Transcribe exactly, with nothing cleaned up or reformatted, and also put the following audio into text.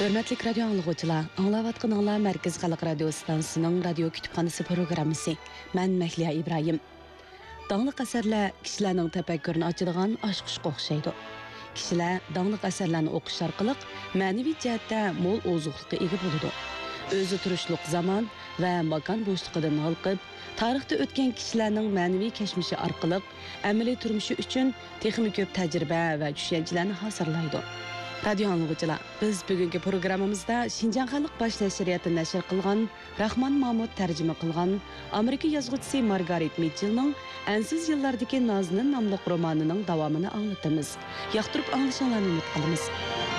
Hörmətli radio anlıqçılar, anlavatqınlar Mərkəz Xalq Radio Stansiyasının radio kütüpxanası proqramısı. Mən Məhliya İbrahim. Dağlıq əsərlər kişilərin təfəkkürünü açıdığan aşqışqa oxşaydı. Kişilər dağlıq əsərlərini oxuş arqılıq mənəvi cəhətdə mol ozuqluqqa ega boludu. Özü turuşluq zaman və makan boşluğundan halqıb, tarixdə ötən kişilərin mənəvi kəşmişi arqılıq əməli turmuşu üçün texmi köp təcrübə və düşüncələrini hazırlaydı. Radio anlıqçılar, biz bugünkü programımızda Şinjan Xalq Baş Nəşriyyatı nəşr qılğan, Rahman Mahmud tərcümə qılğan Amerika yazğıçısı Margaret Mitchell'ның Ensiz yıllardaki Nazının namlıq romanının davamını anlatımız. Yaxtırıp anlaşanlarını ümit qılımız.